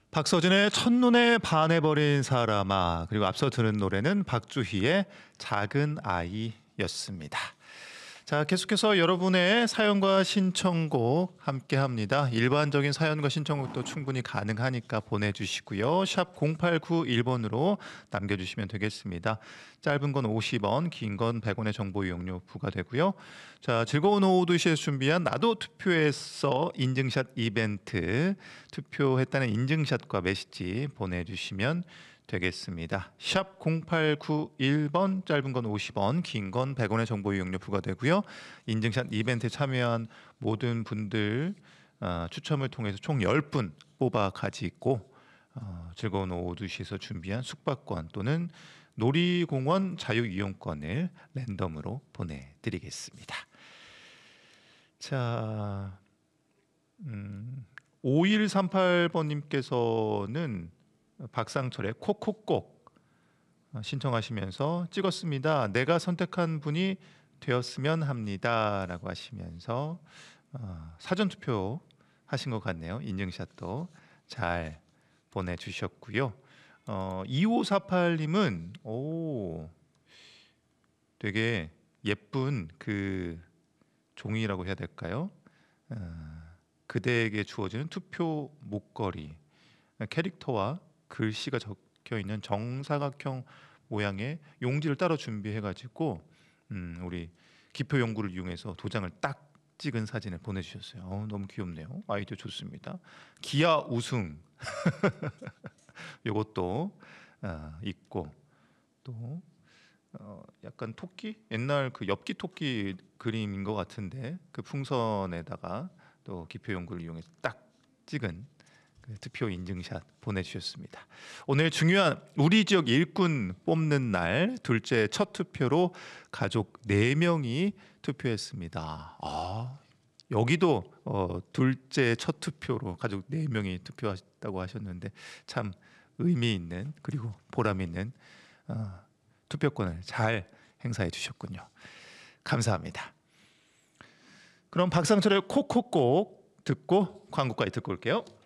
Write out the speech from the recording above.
박서진의 첫눈에 반해버린 사람아, 그리고 앞서 들은 노래는 박주희의 작은 아이였습니다. 자, 계속해서 여러분의 사연과 신청곡 함께합니다. 일반적인 사연과 신청곡도 충분히 가능하니까 보내주시고요. 샵 0891번으로 남겨주시면 되겠습니다. 짧은 건 50원, 긴 건 100원의 정보 이용료 부과되고요. 자, 즐거운 오후 2시에서 준비한 나도 투표했어 인증샷 이벤트, 투표했다는 인증샷과 메시지 보내주시면 되겠습니다. 샵 0891번, 짧은 건 50원, 긴 건 100원의 정보 이용료 부과되고요. 인증샷 이벤트에 참여한 모든 분들 추첨을 통해서 총 10분 뽑아 가지고 즐거운 오후 2시에서 준비한 숙박권 또는 놀이공원 자유이용권을 랜덤으로 보내드리겠습니다. 자, 5138번님께서는 박상철의 콕콕콕 신청하시면서 찍었습니다. 내가 선택한 분이 되었으면 합니다 라고 하시면서 사전투표 하신 것 같네요. 인증샷도 잘 보내주셨고요. 2548님은 되게 예쁜 그 종이라고 해야 될까요? 그대에게 주어지는 투표 목걸이, 캐릭터와 글씨가 적혀있는 정사각형 모양의 용지를 따로 준비해가지고 우리 기표 연구를 이용해서 도장을 딱 찍은 사진을 보내주셨어요. 너무 귀엽네요. 아이디어 좋습니다. 기아 우승 이것도 있고, 또 약간 토끼? 옛날 그 엽기 토끼 그림인 것 같은데 그 풍선에다가 또 기표 연구를 이용해서 딱 찍은 투표 인증샷 보내주셨습니다. 오늘 중요한 우리 지역 일꾼 뽑는 날 둘째 첫 투표로 가족 4명이 투표했습니다. 여기도 둘째 첫 투표로 가족 4명이 투표했다고 하셨는데 참 의미 있는 그리고 보람 있는 투표권을 잘 행사해 주셨군요. 감사합니다. 그럼 박상철의 콕콕콕 듣고 광고까지 듣고 올게요.